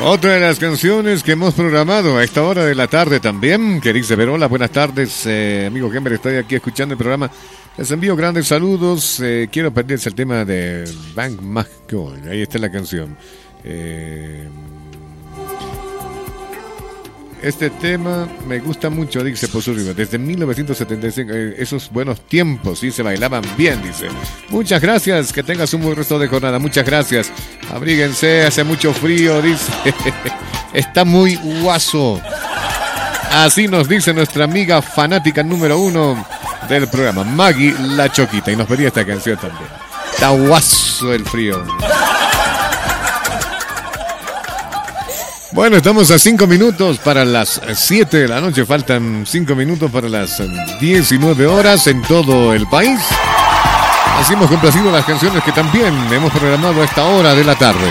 Otra de las canciones que hemos programado a esta hora de la tarde también, que dice Verola, buenas tardes, amigo Gember, estoy aquí escuchando el programa. Les envío grandes saludos. Quiero perderse el tema de Bank Mágico. Ahí está la canción. Este tema me gusta mucho, dice Pozurriba. Desde 1975, esos buenos tiempos, sí, se bailaban bien, dice. Muchas gracias, que tengas un buen resto de jornada. Muchas gracias. Abríguense, hace mucho frío, dice. Está muy guaso. Así nos dice nuestra amiga fanática número 1 del programa, Maggie La Choquita, y nos pedía esta canción también. Está guaso el frío. Bueno, estamos a 5 minutos para las 7 de la noche. Faltan 5 minutos para las 19 horas en todo el país. Así hemos complacido las canciones que también hemos programado a esta hora de la tarde.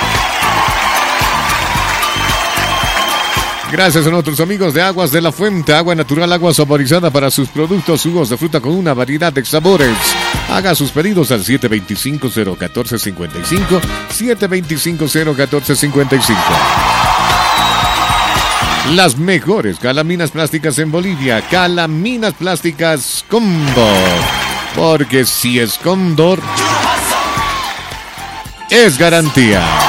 Gracias a nuestros amigos de Aguas de la Fuente, agua natural, agua saborizada para sus productos, jugos de fruta con una variedad de sabores. Haga sus pedidos al 725-014-55, 725-014-55. Las mejores calaminas plásticas en Bolivia, Calaminas Plásticas Cóndor. Porque si es Cóndor, es garantía.